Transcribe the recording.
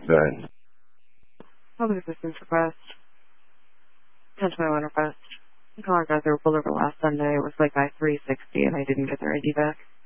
Good. Public assistance request. 1021 request. The caller got their pulled over last Sunday. It was like by 360 and I didn't get their ID back.